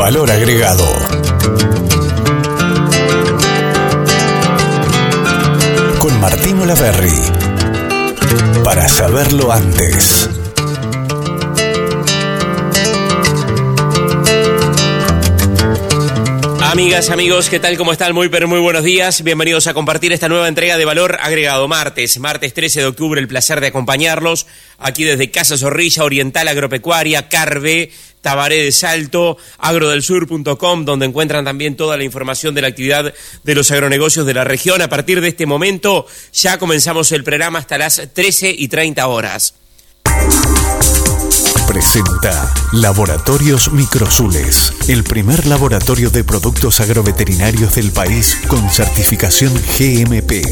Valor Agregado. Con Martín Olaverri. Para saberlo antes. Amigas, amigos, ¿qué tal? ¿Cómo están? Muy buenos días. Bienvenidos a compartir esta nueva entrega de Valor Agregado. Martes 13 de octubre, el placer de acompañarlos aquí desde Casa Zorrilla, Oriental Agropecuaria, Carve, Tabaré de Salto, agrodelsur.com, donde encuentran también toda la información de la actividad de los agronegocios de la región. A partir de este momento ya comenzamos el programa hasta las 13:30. Presenta Laboratorios Microsules, el primer laboratorio de productos agroveterinarios del país con certificación GMP.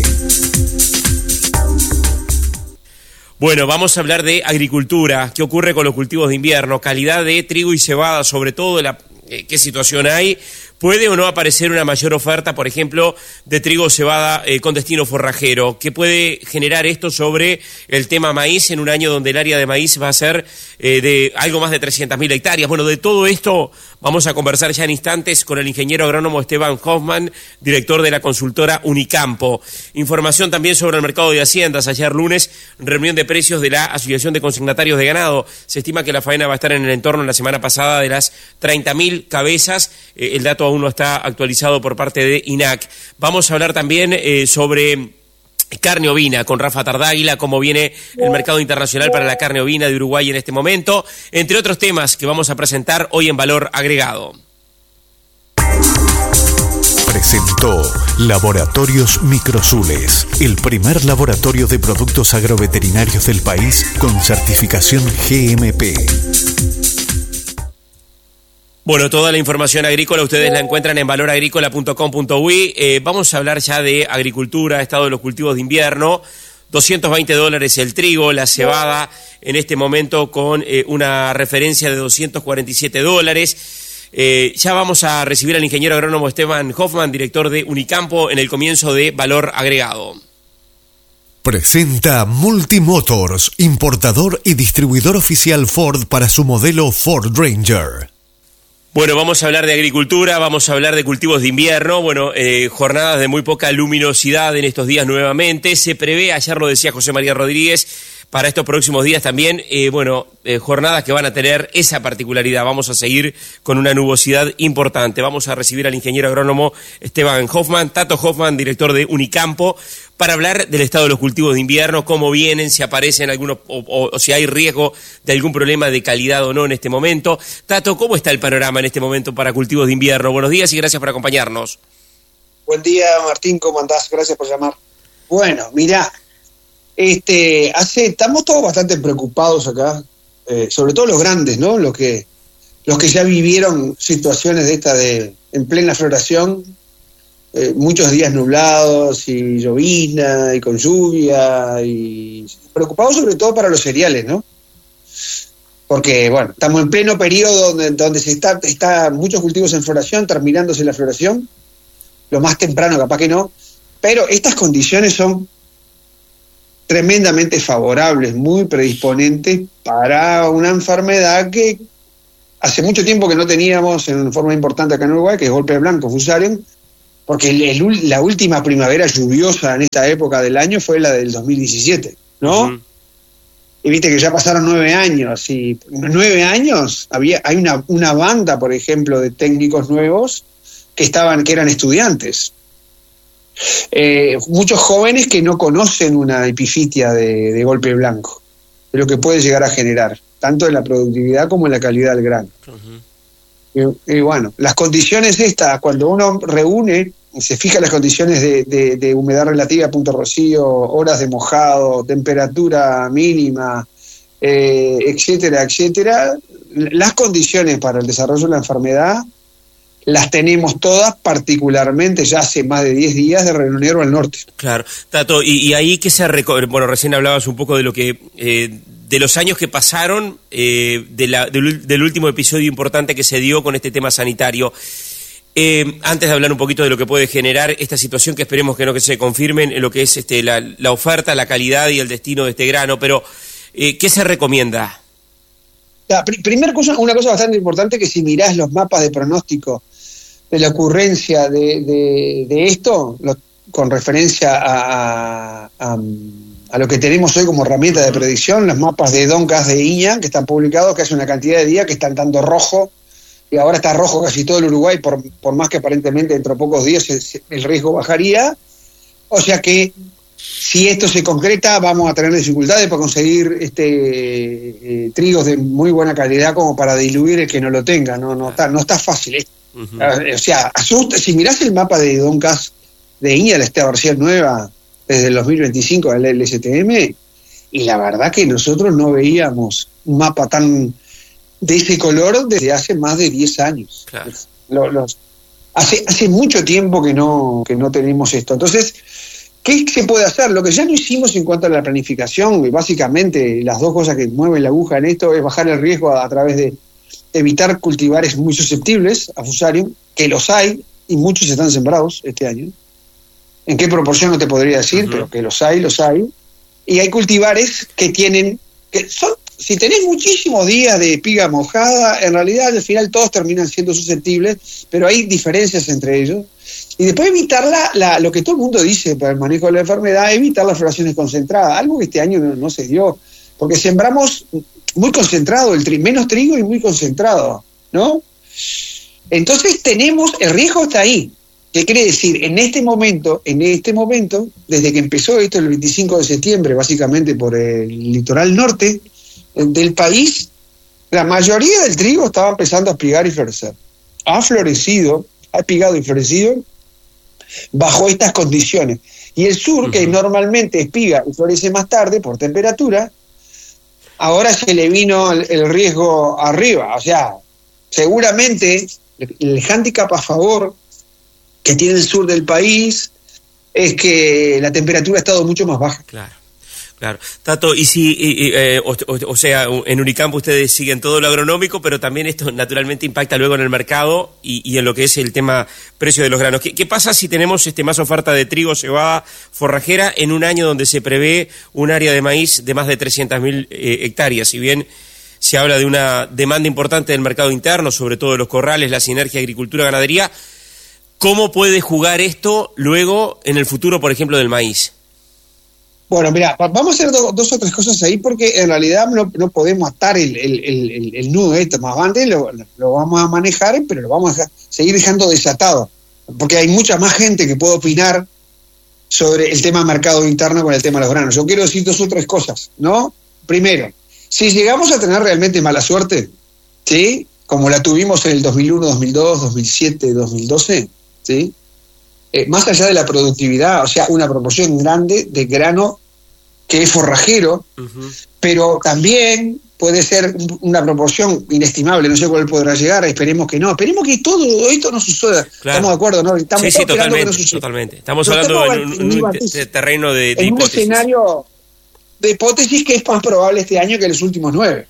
Bueno, vamos a hablar de agricultura, qué ocurre con los cultivos de invierno, calidad de trigo y cebada, sobre todo qué situación hay. ¿Puede o no aparecer una mayor oferta, por ejemplo, de trigo o cebada con destino forrajero? ¿Qué puede generar esto sobre el tema maíz en un año donde el área de maíz va a ser de algo más de 300.000 hectáreas? Bueno, de todo esto vamos a conversar ya en instantes con el ingeniero agrónomo Esteban Hoffman, director de la consultora Unicampo. Información también sobre el mercado de haciendas. Ayer lunes, reunión de precios de la Asociación de Consignatarios de Ganado. Se estima que la faena va a estar en el entorno la semana pasada de las 30.000 cabezas. El dato aún no está actualizado por parte de INAC. Vamos a hablar también sobre carne ovina con Rafa Tardáguila, cómo viene el mercado internacional para la carne ovina de Uruguay en este momento, entre otros temas que vamos a presentar hoy en Valor Agregado. Presentó Laboratorios Microsules, el primer laboratorio de productos agroveterinarios del país con certificación GMP. Bueno, toda la información agrícola ustedes la encuentran en valoragricola.com.uy. Vamos a hablar ya de agricultura, estado de los cultivos de invierno. $220 el trigo, la cebada en este momento con una referencia de $247. Ya vamos a recibir al ingeniero agrónomo Esteban Hoffman, director de Unicampo, en el comienzo de Valor Agregado. Presenta Multimotors, importador y distribuidor oficial Ford para su modelo Ford Ranger. Bueno, vamos a hablar de agricultura, vamos a hablar de cultivos de invierno. Bueno, jornadas de muy poca luminosidad en estos días nuevamente. Se prevé, ayer lo decía José María Rodríguez, para estos próximos días también, jornadas que van a tener esa particularidad. Vamos a seguir con una nubosidad importante. Vamos a recibir al ingeniero agrónomo Esteban Hoffman, Tato Hoffman, director de Unicampo, para hablar del estado de los cultivos de invierno, cómo vienen, si aparecen algunos, o si hay riesgo de algún problema de calidad o no en este momento. Tato, ¿cómo está el panorama en este momento para cultivos de invierno? Buenos días y gracias por acompañarnos. Buen día, Martín, ¿cómo andás? Gracias por llamar. Bueno, mirá, estamos todos bastante preocupados acá, sobre todo los grandes, ¿no? Los que ya vivieron situaciones de esta en plena floración, muchos días nublados y llovizna y con lluvia, y preocupados sobre todo para los cereales, ¿no? Porque, bueno, estamos en pleno periodo donde se está muchos cultivos en floración, terminándose la floración, lo más temprano capaz que no, pero estas condiciones son tremendamente favorables, muy predisponentes para una enfermedad que hace mucho tiempo que no teníamos en forma importante acá en Uruguay, que es golpe blanco, Fusarium, porque la última primavera lluviosa en esta época del año fue la del 2017, ¿no? Uh-huh. Y viste que ya pasaron 9 años, y 9 años hay una banda, por ejemplo, de técnicos nuevos que eran estudiantes. Muchos jóvenes que no conocen una epifitia de golpe blanco, de lo que puede llegar a generar, tanto en la productividad como en la calidad del grano. Uh-huh. Y bueno, las condiciones estas, cuando uno reúne, se fija las condiciones de humedad relativa, punto rocío, horas de mojado, temperatura mínima, etcétera, etcétera, las condiciones para el desarrollo de la enfermedad las tenemos todas, particularmente ya hace más de 10 días de Río Negro al norte. Claro, Tato, y ahí que bueno, recién hablabas un poco de lo que de los años que pasaron, del último episodio importante que se dio con este tema sanitario. Antes de hablar un poquito de lo que puede generar esta situación, que esperemos que no que se confirmen en lo que es la oferta, la calidad y el destino de este grano, pero ¿qué se recomienda? Primera cosa, una cosa bastante importante, que si mirás los mapas de pronóstico de la ocurrencia de esto, con referencia a lo que tenemos hoy como herramienta de predicción, los mapas de Doncas de Iña, que están publicados, que hace una cantidad de días que están dando rojo, y ahora está rojo casi todo el Uruguay, por más que aparentemente dentro de pocos días el riesgo bajaría. O sea que si esto se concreta, vamos a tener dificultades para conseguir trigos de muy buena calidad como para diluir el que no lo tenga. No está fácil esto. O sea, asusta. Si mirás el mapa de Doncas de Iña, la esta versión nueva desde el 2025 del LSTM, y la verdad que nosotros no veíamos un mapa tan de ese color desde hace más de 10 años. Claro. Hace mucho tiempo que no tenemos esto. Entonces, ¿qué se puede hacer? Lo que ya no hicimos en cuanto a la planificación, y básicamente las dos cosas que mueven la aguja en esto, es bajar el riesgo a través de evitar cultivares muy susceptibles a Fusarium, que los hay, y muchos están sembrados este año. ¿En qué proporción no te podría decir? Pero que los hay. Y hay cultivares que son, si tenés muchísimos días de espiga mojada, en realidad al final todos terminan siendo susceptibles, pero hay diferencias entre ellos. Y después evitar lo que todo el mundo dice para el manejo de la enfermedad, evitar las floraciones concentradas, algo que este año no se dio, porque sembramos muy concentrado, menos trigo y muy concentrado, ¿no? Entonces el riesgo está ahí. ¿Qué quiere decir? En este momento, desde que empezó esto el 25 de septiembre, básicamente por el litoral norte del país, la mayoría del trigo estaba empezando a espigar y florecer. Ha espigado y florecido bajo estas condiciones. Y el sur, que normalmente espiga y florece más tarde por temperatura, ahora se le vino el riesgo arriba. O sea, seguramente el hándicap a favor que tiene el sur del país es que la temperatura ha estado mucho más baja. Claro. Tato, y si, o sea, en Unicampo ustedes siguen todo lo agronómico, pero también esto naturalmente impacta luego en el mercado y en lo que es el tema precio de los granos. ¿Qué pasa si tenemos más oferta de trigo, cebada, forrajera en un año donde se prevé un área de maíz de más de 300.000 hectáreas? Si bien se habla de una demanda importante del mercado interno, sobre todo de los corrales, la sinergia agricultura-ganadería, ¿cómo puede jugar esto luego en el futuro, por ejemplo, del maíz? Bueno, mira, vamos a hacer dos o tres cosas ahí, porque en realidad no podemos atar el nudo esto más adelante, lo vamos a manejar, pero lo vamos a seguir dejando desatado, porque hay mucha más gente que puede opinar sobre el tema mercado interno con el tema de los granos. Yo quiero decir dos o tres cosas, ¿no? Primero, si llegamos a tener realmente mala suerte, ¿sí?, como la tuvimos en el 2001, 2002, 2007, 2012, ¿sí?, más allá de la productividad, o sea, una proporción grande de grano que es forrajero, pero también puede ser una proporción inestimable, no sé cuál podrá llegar, esperemos que no, esperemos que todo esto no suceda. Claro. ¿Estamos de acuerdo? ¿No? Estamos totalmente. Estamos hablando en un terreno de hipótesis. Un escenario de hipótesis que es más probable este año que en los últimos 9.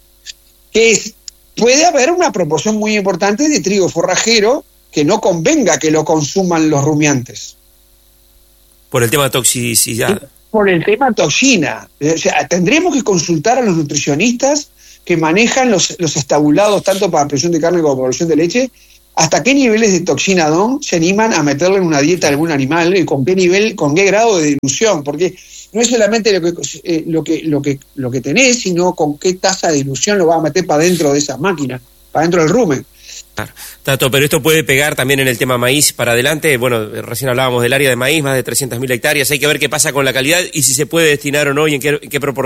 Puede haber una proporción muy importante de trigo forrajero que no convenga que lo consuman los rumiantes. Por el tema de toxicidad. Por el tema toxina. O sea, tendremos que consultar a los nutricionistas que manejan los estabulados tanto para producción de carne como para producción de leche, hasta qué niveles de toxina DON se animan a meterle en una dieta a algún animal y con qué grado de dilución, porque no es solamente lo que tenés, sino con qué tasa de dilución lo vas a meter para dentro de esas máquinas, para dentro del rumen. Tato, pero esto puede pegar también en el tema maíz para adelante. Bueno, recién hablábamos del área de maíz, más de 300.000 hectáreas. Hay que ver qué pasa con la calidad y si se puede destinar o no y en qué proporción.